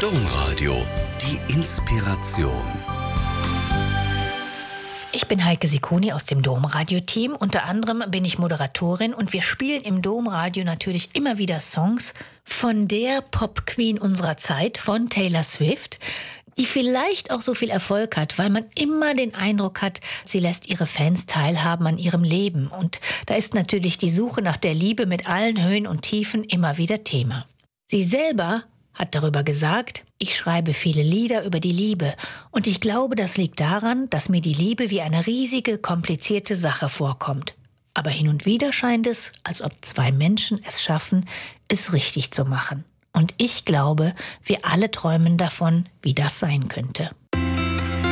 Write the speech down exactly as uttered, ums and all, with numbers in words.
Domradio, die Inspiration. Ich bin Heike Sikoni aus dem Domradio-Team. Unter anderem bin ich Moderatorin und wir spielen im Domradio natürlich immer wieder Songs von der Pop-Queen unserer Zeit, von Taylor Swift, die vielleicht auch so viel Erfolg hat, weil man immer den Eindruck hat, sie lässt ihre Fans teilhaben an ihrem Leben. Und da ist natürlich die Suche nach der Liebe mit allen Höhen und Tiefen immer wieder Thema. Sie selber hat darüber gesagt, ich schreibe viele Lieder über die Liebe und ich glaube, das liegt daran, dass mir die Liebe wie eine riesige, komplizierte Sache vorkommt. Aber hin und wieder scheint es, als ob zwei Menschen es schaffen, es richtig zu machen. Und ich glaube, wir alle träumen davon, wie das sein könnte.